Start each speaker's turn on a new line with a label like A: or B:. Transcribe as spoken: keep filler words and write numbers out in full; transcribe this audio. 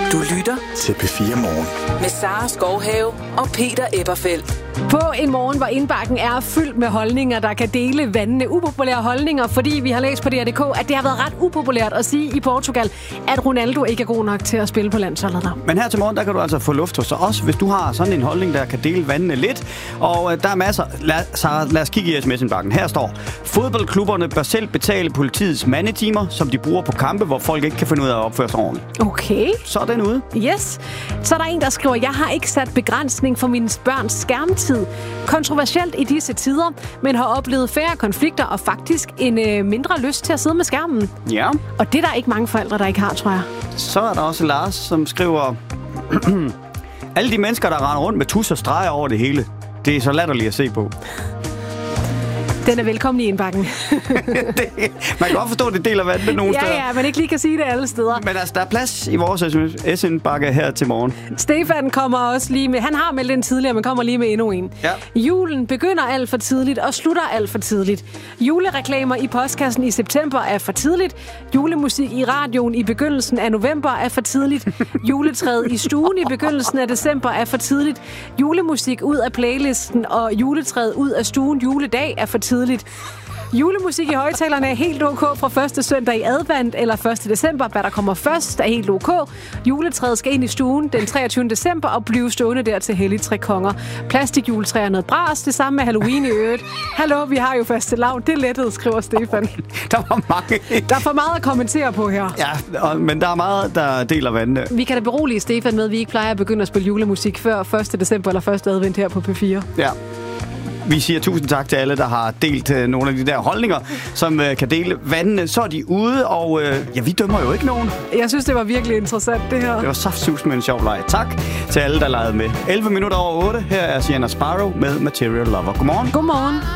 A: Du lytter
B: til P fire Morgen
A: med Sara Skovhave og Peter Eberfeldt.
C: På en morgen, hvor indbakken er fyldt med holdninger, der kan dele vandene. Upopulære holdninger, fordi vi har læst på D R punktum D K, at det har været ret upopulært at sige i Portugal, at Ronaldo ikke er god nok til at spille på landsholdet der.
D: Men her til morgen, der kan du altså få luft hos os, hvis du har sådan en holdning, der kan dele vandene lidt. Og øh, der er masser. Lad, så lad os kigge i sms'indbakken. Her står: fodboldklubberne bør selv betale politiets mandetimer, som de bruger på kampe, hvor folk ikke kan finde ud af at opføre sig ordentligt.
C: Okay.
D: Så er den ude.
C: Yes. Så er der en, der skriver: jeg har ikke sat begrænsning for mine børns skærmtid. Kontroversielt i disse tider, men har oplevet færre konflikter og faktisk en øh, mindre lyst til at sidde med skærmen.
D: Ja.
C: Og det er der ikke mange forældre, der ikke har, tror jeg.
D: Så er der også Lars, som skriver: alle de mennesker, der render rundt med tus og streger over det hele. Det er så latterligt at se på.
C: Den er velkommen i indbakken.
D: det, man kan godt forstå, at det deler vand med nogle
C: ja,
D: steder.
C: Ja, man ikke lige kan sige det alle steder.
D: Men altså, der er plads i vores S-indbakke her til morgen.
C: Stefan kommer også lige med. Han har meldt den tidligere, men kommer lige med endnu en.
D: Ja.
C: Julen begynder alt for tidligt og slutter alt for tidligt. Julereklamer i postkassen i september er for tidligt. Julemusik i radioen i begyndelsen af november er for tidligt. Juletræet i stuen i begyndelsen af december er for tidligt. Julemusik ud af playlisten og juletræet ud af stuen juledag er for tidligt. Julemusik i højtalerne er helt ok fra første søndag i advent eller første december. Hvad der kommer først er helt ok. Juletræet skal ind i stuen den treogtyvende december og blive stående der til hellig tre konger. Plastikjuletræ er noget bras. Det samme med Halloween i øvrigt. Hallo, vi har jo fastelavn. Det er lettet, skriver Stefan.
D: Der var mange.
C: Der er for meget at kommentere på her.
D: Ja, men der er meget, der deler vandene.
C: Vi kan da berolige Stefan med, at vi ikke plejer at begynde at spille julemusik før første december eller første advent her på P fire.
D: Ja. Vi siger tusind tak til alle, der har delt uh, nogle af de der holdninger, som uh, kan dele vandene. Så er de ude, og uh, ja, vi dømmer jo ikke nogen.
C: Jeg synes, det var virkelig interessant, det her.
D: Det var saftsus med en sjov leg. Tak til alle, der legede med. elleve minutter over otte. Her er Sienna Sparrow med Material Lover. Godmorgen.
C: Godmorgen.